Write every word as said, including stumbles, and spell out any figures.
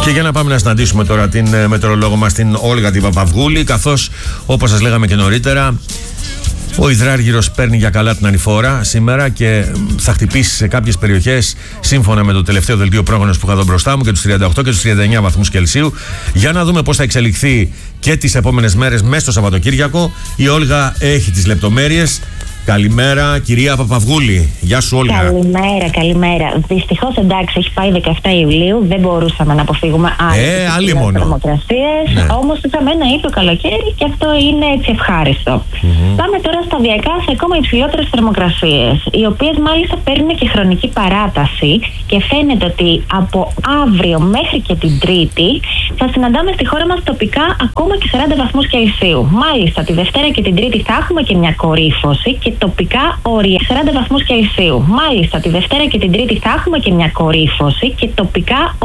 Και για να πάμε να συναντήσουμε τώρα την μετεωρολόγο μας, την Όλγα την Παπαυγούλη, καθώς όπως σας λέγαμε και νωρίτερα, ο υδράργυρος παίρνει για καλά την ανηφόρα σήμερα και θα χτυπήσει σε κάποιες περιοχές, σύμφωνα με το τελευταίο δελτίο πρόγνωσης που είχα εδώ μπροστά μου, και τους τριάντα οκτώ και τους τριάντα εννέα βαθμούς Κελσίου. Για να δούμε πώς θα εξελιχθεί και τις επόμενες μέρες μέσα στο Σαββατοκύριακο. Η Όλγα έχει τις λεπτομέρειες. Καλημέρα, κυρία Παπαυγούλη. Γεια σου, Όλγα. Καλημέρα, καλημέρα. Δυστυχώς, εντάξει, έχει πάει δεκαεφτά Ιουλίου, δεν μπορούσαμε να αποφύγουμε άλλες ε, θερμοκρασίες. Ναι. Όμως είχαμε ένα ήπιο καλοκαίρι και αυτό είναι έτσι ευχάριστο. Mm-hmm. Πάμε τώρα σταδιακά σε ακόμα υψηλότερες θερμοκρασίες, οι οποίες μάλιστα παίρνουν και χρονική παράταση, και φαίνεται ότι από αύριο μέχρι και την Τρίτη θα συναντάμε στη χώρα μας τοπικά ακόμα και σαράντα βαθμούς Κελσίου. Μάλιστα, τη Δευτέρα και την Τρίτη θα έχουμε και μια κορύφωση και τοπικά όρια σαράντα βαθμούς Κελσίου. Μάλιστα, τη Δευτέρα και την Τρίτη θα έχουμε και μια κορύφωση και τοπικά